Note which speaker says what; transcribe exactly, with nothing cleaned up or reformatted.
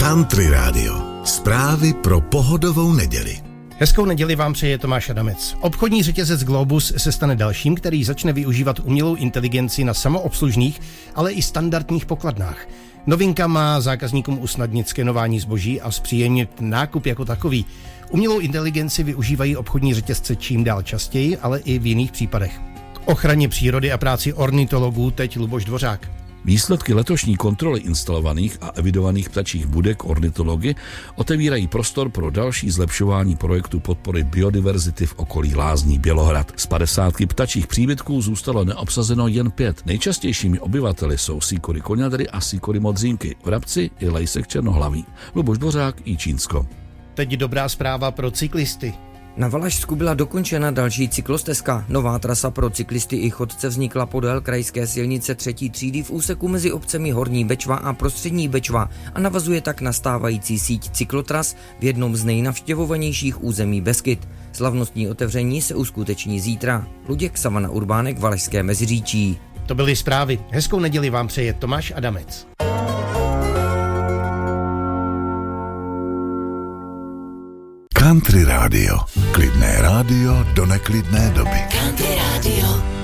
Speaker 1: Country Radio. Zprávy pro pohodovou neděli.
Speaker 2: Hezkou neděli vám přeje Tomáš Adamec. Obchodní řetězec Globus se stane dalším, který začne využívat umělou inteligenci na samoobslužných, ale i standardních pokladnách. Novinka má zákazníkům usnadnit skenování zboží a zpříjemnit nákup jako takový. Umělou inteligenci využívají obchodní řetězce čím dál častěji, ale i v jiných případech. K ochraně přírody a práci ornitologů teď Luboš Dvořák.
Speaker 3: Výsledky letošní kontroly instalovaných a evidovaných ptačích budek ornitology otevírají prostor pro další zlepšování projektu podpory biodiverzity v okolí lázní Bělohrad. Z padesátky ptačích příbytků zůstalo neobsazeno jen pět. Nejčastějšími obyvateli jsou síkory koňadry a síkory modřínky, vrabci i lejsek černohlavý. Luboš Dvořák i Čínsko.
Speaker 2: Teď dobrá zpráva pro cyklisty.
Speaker 4: Na Valašsku byla dokončena další cyklostezka. Nová trasa pro cyklisty i chodce vznikla podél krajské silnice třetí třídy v úseku mezi obcemi Horní Bečva a Prostřední Bečva a navazuje tak na stávající síť cyklotras v jednom z nejnavštěvovanějších území Beskyd. Slavnostní otevření se uskuteční zítra. Luděk Savana Urbánek, Valašské Meziříčí.
Speaker 2: To byly zprávy. Hezkou neděli vám přeje Tomáš Adamec.
Speaker 1: Country Radio. Klidné rádio do neklidné doby.
Speaker 5: Country Radio.